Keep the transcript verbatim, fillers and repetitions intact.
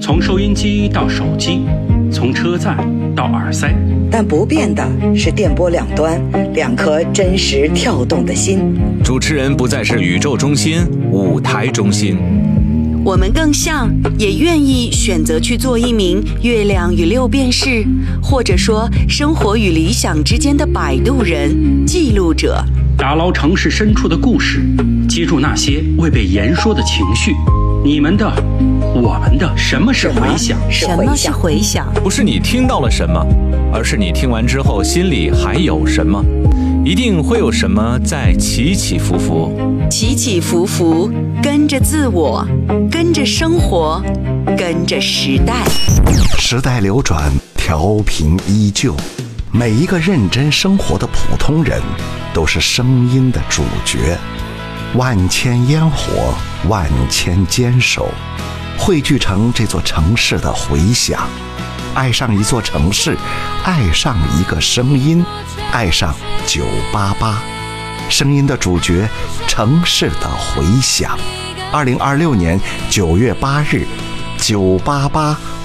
从收音机到手机，从车载到耳塞， 但不变的是电波两端两颗真实跳动的心。 主持人不再是宇宙中心、舞台中心， 我们更像，也愿意选择去做一名月亮与六便士，或者说生活与理想之间的摆渡人、记录者， 打捞城市深处的故事，接住那些未被言说的情绪。你们的，我们的，什么是回响？ 是什么是回响？ 不是你听到了什么，而是你听完之后心里还有什么。一定会有什么在起起伏伏， 起起伏伏，跟着自我，跟着生活，跟着时代。 时代流转，调频依旧。每一个认真生活的普通人，都是声音的主角。万千烟火，万千坚守，汇聚成这座城市的回响。爱上一座城市，爱上一个声音，爱上九八八，声音的主角，城市的回响。二零二六年九月八日，九八八